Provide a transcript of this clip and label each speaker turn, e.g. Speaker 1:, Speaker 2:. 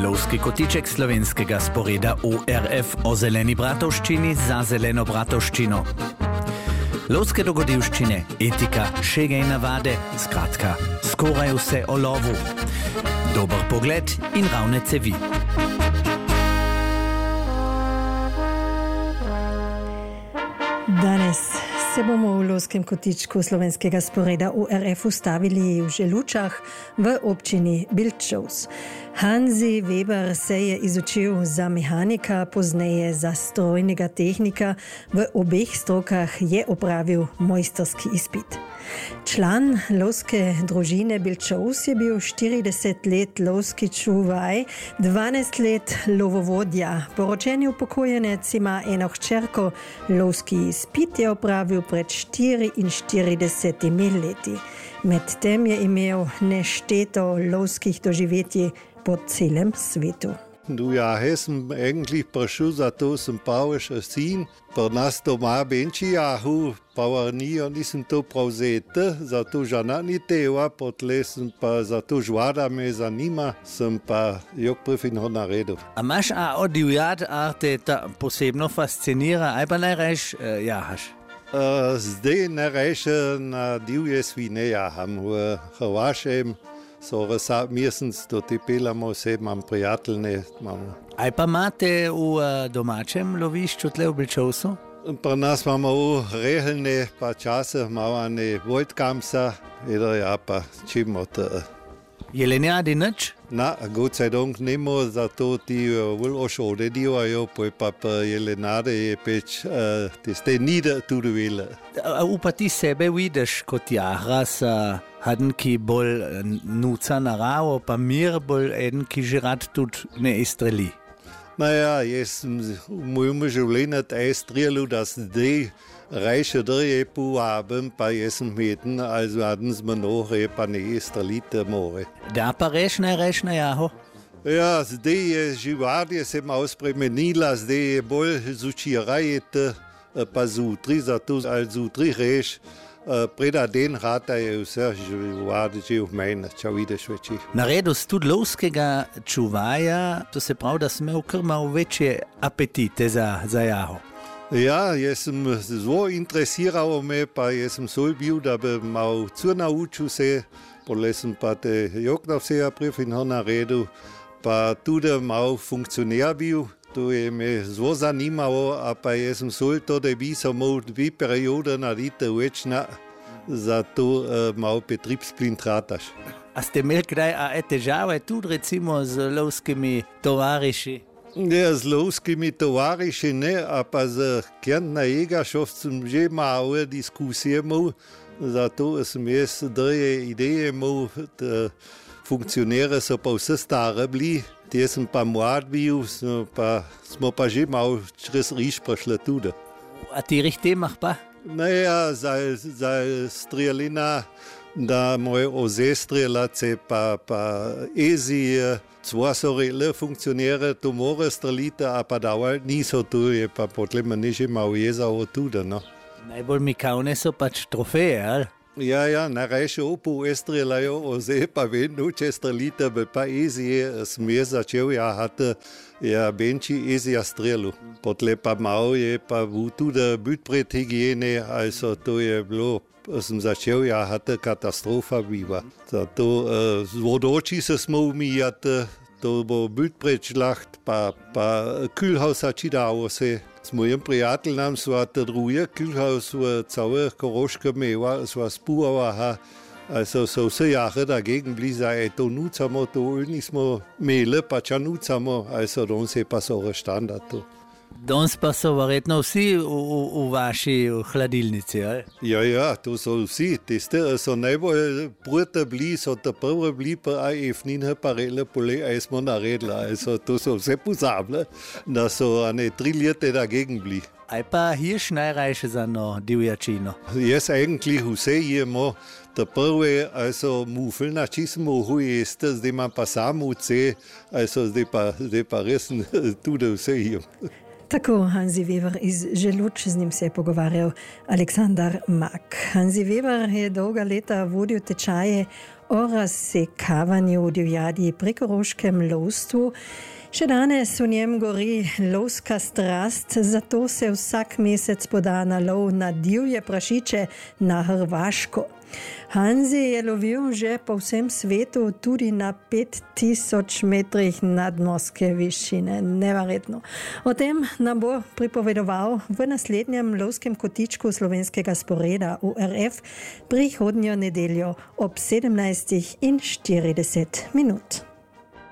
Speaker 1: Lovski kotiček slovenskega sporeda ORF o zeleni bratovščini za zeleno bratovščino. Lovske dogodivščine, etika, šege in navade, skratka, skoraj vse o lovu. Dober pogled in ravne cevi.
Speaker 2: Danes se bomo v lovskem kotičku slovenskega sporeda ORF ustavili v Želučah v občini Bilčovs. Hanzi Weber se je izučil za mehanika, pozneje za strojnega tehnika. V obeh strokah je opravil mojstrski izpit. Član lovske družine Bilčovs je bil 40 let lovski čuvaj, 12 let lovovodja. Poročeni upokojenec ima eno hčerko, lovski izpit je opravil pred 44 leti. Medtem je imel nešteto lovskih doživetij po celem svetu.
Speaker 3: Ja, sem eigentlich prišel zato, sem paviš sin. Pri nas doma benčija, pavarnijo nisem to prevzeti, zato žena ni teva, potle sem pa zato žvada me zanima, sem pa jog prvinho naredil.
Speaker 1: A imaš od divjad, te ta posebno fascinira, aj pa najrajš jahaš?
Speaker 3: Zdaj najrajše na divje svine jaham v Hrvaškem. So mesec do te pelamo, vse imam prijateljne.
Speaker 1: Aj pa imate v domačem lovišču tle v Bilčovsu?
Speaker 3: Pri nas imamo v rehelne, pa čase malo ne Vojtkamsa, ja pa čim od...
Speaker 1: Jelenjadi nič?
Speaker 3: Na, Gott sei Dank nemo, zato ti ošode divajo, pa jelenade je peč, te ste nida tudi vele.
Speaker 1: Upa ti sebe vidiš kot jahras, haden ki bolj nuca naravo, pa mir bolj eden, ki že rad tudi ne istreli.
Speaker 3: Naja, jaz sem v mojem življenju strelil, da zdaj rajše drje povabim, pa jaz sem meten, also haden smo nohre, pa ne istrelite more.
Speaker 1: Da pa reš na jaho?
Speaker 3: Ja, zdaj je živadje se malo spremenila, zdaj je bolj zučirajete, pa zutri, zato zutri reš. Preda den rata je vse živade že v meni, če vidiš večjih.
Speaker 1: Na redu tudi lovskega čuvaja, to se pravi, da sem imel kar malo večje apetite za jaho.
Speaker 3: Ja, jaz sem zelo interesiral me, pa jaz sem sol bil, da bi malo cu naučil se, podle sem pa te jokna vseja prvinho naredil, pa tudi malo funkcioner bil. To je me zelo zanimalo, a pa jaz sem sol to, da bi sem imel 2 periode narediti večna, zato malo betriebsblind-rataš.
Speaker 1: A ste imeli kdaj težave tudi recimo z lovskimi tovariši?
Speaker 3: Ja, z lovskimi tovariši ne, a pa z kjentna jegašovcem že malo diskusije imel, zato sem jaz drje ideje imel, da funkcionere so pa vse stare bili. Te sem pa mlad bil, smo pa že malo čez riž prišli tudi.
Speaker 1: A tih temah pa?
Speaker 3: Naja, za strelina, da moje ozestrelace pa ezi, cva so rele funkcionere, to more strelite, a pa daval niso tu, je pa potlema ne že malo jezavo tudi, no.
Speaker 1: Najbolj mikavne so pač trofeje, ali?
Speaker 3: Ja, najrajše opu estrelajo oze, pa vedno, če strelite, pa ezije, sem jaz začel jahati, ja, benči ezija strelu. Potle pa malo je pa tudi biti pred higiene, also to je bilo, sem začel jahati, katastrofa biva. Zato z vodoči se smo umijati, to bo biti pred šlacht, pa kühlhausa čidavo se. S mojim prijateljem sva te druje kühlhaus v całe Koroške meva, sva spurava, also so vse jahe dagegen bili, to nucamo, to nismo mele, pa ča nucamo, also danes je pa so standard to.
Speaker 1: Danes pa so verjetno vsi v vaši hladilnici, ali?
Speaker 3: Ja, to so vsi, tiste so najbolj prute bili, so te prve bili, pa efnine parele pole, smo naredili, also to so vse pozabili, da so 3 leta dagegen bili.
Speaker 1: Aj pa hirš najrajše za divjačino?
Speaker 3: Jaz eigentlich vse jemo, te prve, also mufelna čismo jeste, zdaj imam pa samo vse, also zdaj pa res tudi vse jem.
Speaker 2: Tako Hanzi Weber iz Želuč, z njim se je pogovarjal Aleksandar Mak. Hanzi Weber je dolga leta vodil tečaje o razsekavanju divjadi pri koroškem lovstvu. Še danes v njem gori lovska strast, zato se vsak mesec poda na lov na divje prašiče na Hrvaško. Hanzi je lovil že po vsem svetu, tudi na 5000 metrih nadmorske višine. Neverjetno. O tem nam bo pripovedoval v naslednjem lovskem kotičku slovenskega sporeda ORF prihodnjo nedeljo ob 17:40.